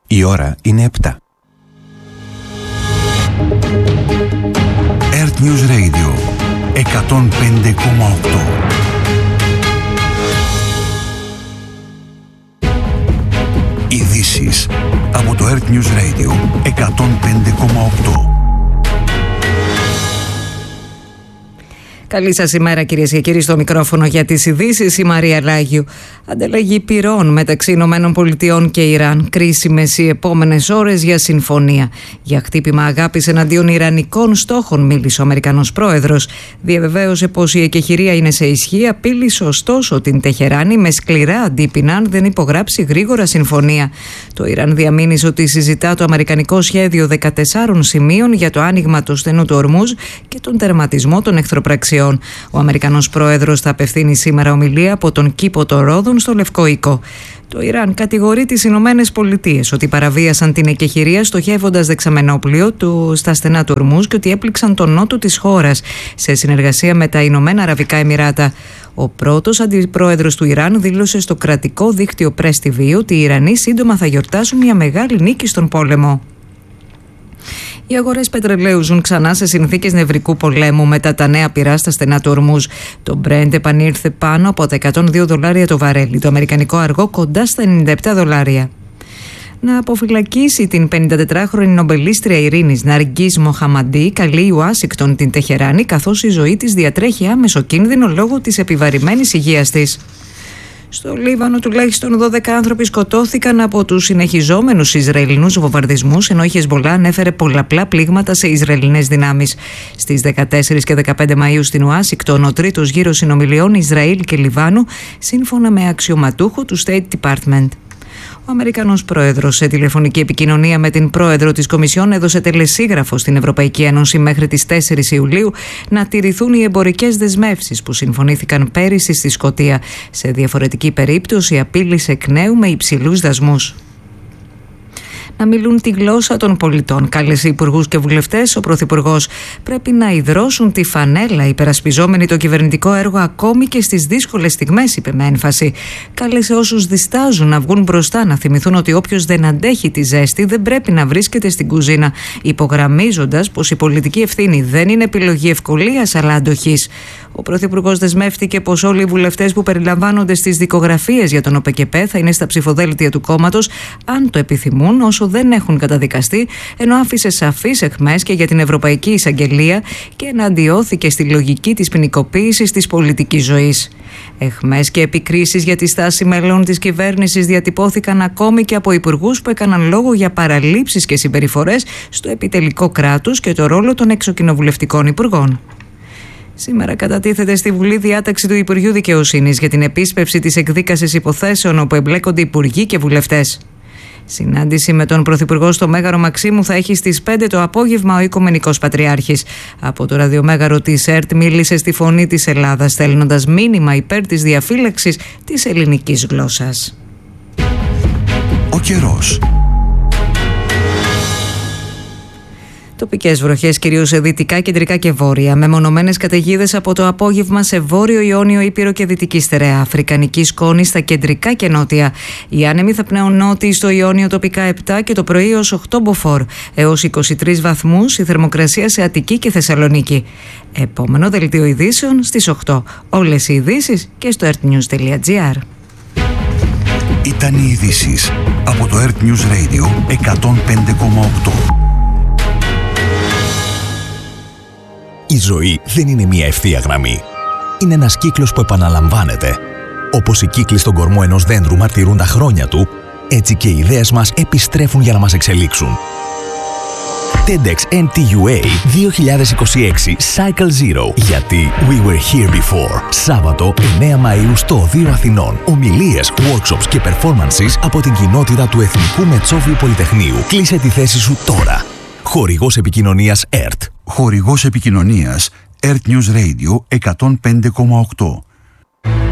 Η ώρα είναι 7. Earth News Radio 105,8. Ειδήσεις από το Earth News Radio 105,8. Καλή σας ημέρα, κυρίες και κύριοι, στο μικρόφωνο για τις ειδήσεις η Μαρία Λάγιου. Ανταλλαγή πυρών μεταξύ Ηνωμένων Πολιτειών και Ιράν. Κρίσιμες οι επόμενες ώρες για συμφωνία. Για χτύπημα αγάπης εναντίον ιρανικών στόχων μίλησε ο Αμερικανός πρόεδρος. Διαβεβαίωσε πως η εκεχηρία είναι σε ισχύ, απείλησε ωστόσο την Τεχεράνη με σκληρά αντίπεινα αν δεν υπογράψει γρήγορα συμφωνία. Το Ιράν διαμήνυσε ότι συζητά το αμερικανικό σχέδιο 14 σημείων για το άνοιγμα του στενού του Ορμούζ και τον τερματισμό των εχθροπραξιών. Ο Αμερικανός πρόεδρος θα απευθύνει σήμερα ομιλία από τον κήπο των Ρόδων στο Λευκό Οίκο. Το Ιράν κατηγορεί τις Ηνωμένες Πολιτείες ότι παραβίασαν την εκεχηρία στοχεύοντας δεξαμενόπλιο στα στενά του Ορμούζ και ότι έπληξαν τον νότο της χώρας σε συνεργασία με τα Ηνωμένα Αραβικά Εμιράτα. Ο πρώτος αντιπρόεδρος του Ιράν δήλωσε στο κρατικό δίκτυο Press TV ότι οι Ιρανοί σύντομα θα γιορτάσουν μια μεγάλη νίκη στον πόλεμο. Οι αγορές πετρελαίου ζουν ξανά σε συνθήκες νευρικού πολέμου μετά τα νέα πυρά στα στενά του Ορμούζ. Το Brent επανήλθε πάνω από τα $102 το βαρέλι, το αμερικανικό αργό κοντά στα $97. Να αποφυλακίσει την 54χρονη νομπελίστρια ειρήνης Ναργκίζ Μοχαμαντή καλεί η Ουάσιγκτον την Τεχεράνη, καθώς η ζωή της διατρέχει άμεσο κίνδυνο λόγω της επιβαρημένης υγείας της. Στο Λίβανο τουλάχιστον 12 άνθρωποι σκοτώθηκαν από τους συνεχιζόμενους Ισραηλινούς βομβαρδισμούς, ενώ η Χεσμολά ανέφερε πολλαπλά πλήγματα σε Ισραηλινές δυνάμεις. Στις 14 και 15 Μαΐου στην Ουάσιγκτον, ο τρίτος γύρος συνομιλιών Ισραήλ και Λιβάνου, σύμφωνα με αξιωματούχο του State Department. Ο Αμερικανός πρόεδρος, σε τηλεφωνική επικοινωνία με την πρόεδρο της Κομισιόν, έδωσε τελεσίγραφο στην Ευρωπαϊκή Ένωση μέχρι τις 4 Ιουλίου να τηρηθούν οι εμπορικές δεσμεύσεις που συμφωνήθηκαν πέρυσι στη Σκωτία. Σε διαφορετική περίπτωση απείλησε εκ νέου με υψηλούς δασμούς. Να μιλούν τη γλώσσα των πολιτών. Κάλεσε υπουργούς και βουλευτές. Ο Πρωθυπουργός πρέπει να ιδρώσουν τη φανέλα υπερασπιζόμενοι το κυβερνητικό έργο ακόμη και στις δύσκολες στιγμές, είπε με έμφαση. Κάλεσε όσους διστάζουν να βγουν μπροστά να θυμηθούν ότι όποιος δεν αντέχει τη ζέστη δεν πρέπει να βρίσκεται στην κουζίνα, υπογραμμίζοντας πως η πολιτική ευθύνη δεν είναι επιλογή ευκολίας αλλά αντοχής. Ο Πρωθυπουργός δεσμεύτηκε πως όλοι οι βουλευτές που περιλαμβάνονται στις δικογραφίες για τον ΟΠΕΚΕΠΕ θα είναι στα ψηφοδέλτια του κόμματος αν το επιθυμούν, όσο δεν έχουν καταδικαστεί, ενώ άφησε σαφείς αιχμές και για την Ευρωπαϊκή Εισαγγελία και εναντιώθηκε στη λογική της ποινικοποίησης της πολιτικής ζωής. Αιχμές και επικρίσεις για τη στάση μελών της κυβέρνησης διατυπώθηκαν ακόμη και από υπουργούς που έκαναν λόγο για παραλήψεις και συμπεριφορές στο επιτελικό κράτος και το ρόλο των εξοκοινοβουλευτικών υπουργών. Σήμερα κατατίθεται στη Βουλή διάταξη του Υπουργείου Δικαιοσύνης για την επίσπευση της εκδίκασης υποθέσεων όπου εμπλέκονται υπουργοί και βουλευτές. Συνάντηση με τον Πρωθυπουργό στο Μέγαρο Μαξίμου θα έχει στις 5 το απόγευμα ο Οικουμενικός Πατριάρχης. Από το ραδιομέγαρο της ΕΡΤ μίλησε στη Φωνή της Ελλάδας, στέλνοντας μήνυμα υπέρ της διαφύλαξης της ελληνικής γλώσσας. Ο καιρός. Τοπικές βροχές κυρίως σε δυτικά, κεντρικά και βόρεια. Μεμονωμένες καταιγίδες από το απόγευμα σε βόρειο Ιόνιο, Ήπειρο και δυτική στερεά. Αφρικανική σκόνη στα κεντρικά και νότια. Οι άνεμοι θα πνέουν νότιοι στο Ιόνιο τοπικά 7 και το πρωί ως 8 μποφόρ. Έως 23 βαθμούς η θερμοκρασία σε Αττική και Θεσσαλονίκη. Επόμενο δελτίο ειδήσεων στις 8. Όλες οι ειδήσεις και στο earthnews.gr. Ήταν οι ειδήσεις από το Earth News Radio 105,8. Η ζωή δεν είναι μια ευθεία γραμμή. Είναι ένας κύκλος που επαναλαμβάνεται. Όπως οι κύκλοι στον κορμό ενός δέντρου μαρτυρούν τα χρόνια του, έτσι και οι ιδέες μας επιστρέφουν για να μας εξελίξουν. TEDx NTUA 2026 Cycle Zero. Γιατί We Were Here Before. Σάββατο 9 Μαΐου στο Οδείο Αθηνών. Ομιλίες, workshops και performances από την κοινότητα του Εθνικού Μετσόβιου Πολυτεχνείου. Κλείσε τη θέση σου τώρα. Χορηγός επικοινωνίας ΕΡΤ. Χορηγός επικοινωνίας Earth News Radio 105,8.